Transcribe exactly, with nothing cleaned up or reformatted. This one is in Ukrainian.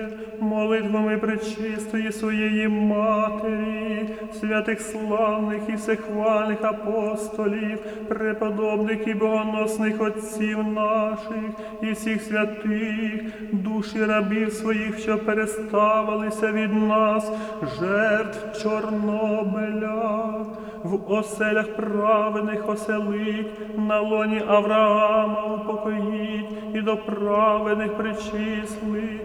Молитвами пречистої своєї Матері, святих славних і всехвальних апостолів, преподобних і богоносних отців наших, і всіх святих, душі рабів своїх, що переставилися від нас, жертв Чорнобиля, в оселях праведних оселить, на лоні Авраама упокоїть, і до праведних причислить.